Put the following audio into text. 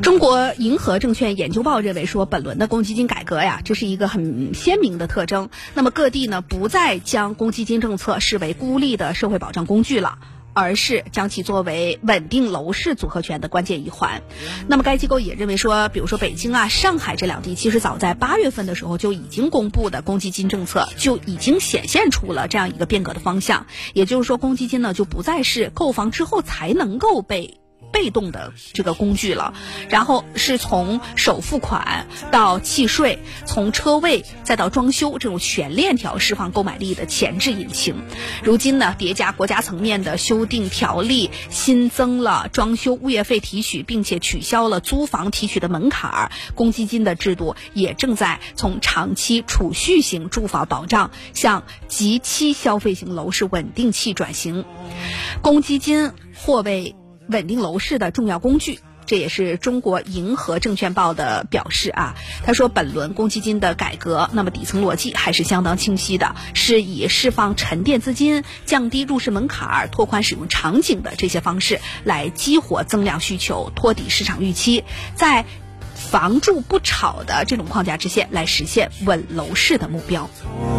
中国银河证券研究报认为说，本轮的公积金改革呀，这是一个很鲜明的特征。那么各地呢，不再将公积金政策视为孤立的社会保障工具了，而是将其作为稳定楼市组合拳的关键一环。那么该机构也认为说，比如说北京啊、上海这两地，其实早在8月份的时候就已经公布的公积金政策，就已经显现出了这样一个变革的方向。也就是说，公积金呢就不再是购房之后才能够被动的这个工具了，然后是从首付款到契税，从车位再到装修，这种全链条释放购买力的前置引擎。如今呢，叠加国家层面的修订条例，新增了装修物业费提取，并且取消了租房提取的门槛，公积金的制度也正在从长期储蓄型住房保障向极期消费型楼市稳定器转型。公积金或为稳定楼市的重要工具，这也是中国银河证券报的表示啊。他说，本轮公积金的改革，那么底层逻辑还是相当清晰的，是以释放沉淀资金、降低入市门槛、拓宽使用场景的这些方式来激活增量需求，托底市场预期，在房住不炒的这种框架之下来实现稳楼市的目标。